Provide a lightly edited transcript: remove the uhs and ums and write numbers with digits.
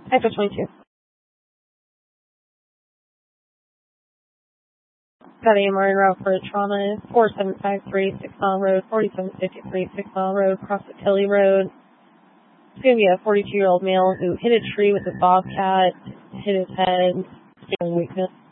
After 22. Got AMR en route for trauma. 4753, 6 Mile Road, 4753, 6 Mile Road, across the Tilly Road. It's going to be a 42-year-old male who hit a tree with a bobcat, hit his head, feeling weakness.